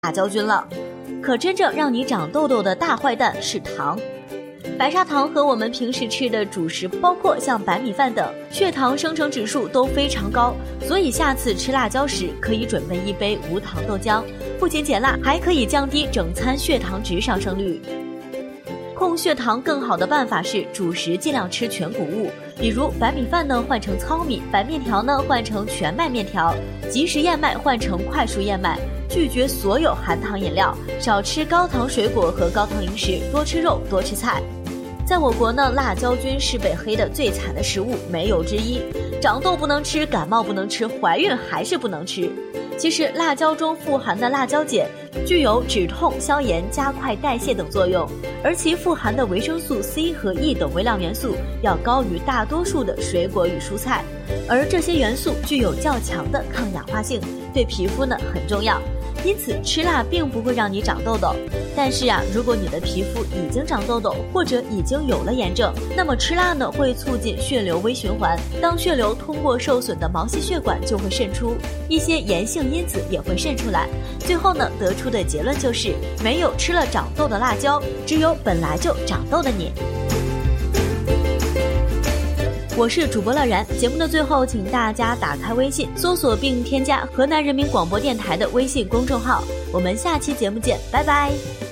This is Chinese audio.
辣椒菌了。可真正让你长痘痘的大坏蛋是糖。白砂糖和我们平时吃的主食，包括像白米饭等，血糖生成指数都非常高，所以下次吃辣椒时可以准备一杯无糖豆浆，不仅减辣，还可以降低整餐血糖值上升率。控血糖更好的办法是主食尽量吃全谷物，比如白米饭呢换成糙米，白面条呢换成全麦面条，即食燕麦换成快熟燕麦，拒绝所有含糖饮料，少吃高糖水果和高糖零食，多吃肉，多吃菜。在我国呢，辣椒菌是被黑的最惨的食物，没有之一。长痘不能吃，感冒不能吃，怀孕还是不能吃。其实辣椒中富含的辣椒碱具有止痛、消炎、加快代谢等作用，而其富含的维生素 C 和 E 等微量元素要高于大多数的水果与蔬菜，而这些元素具有较强的抗氧化性，对皮肤呢很重要。因此吃辣并不会让你长痘痘，但是如果你的皮肤已经长痘痘或者已经有了炎症，那么吃辣呢会促进血流微循环，当血流通过受损的毛细血管就会渗出，一些炎性因子也会渗出来，最后呢得出的结论就是没有吃了长痘的辣椒，只有本来就长痘的你。我是主播乐然，节目的最后请大家打开微信搜索并添加河南人民广播电台的微信公众号，我们下期节目见，拜拜。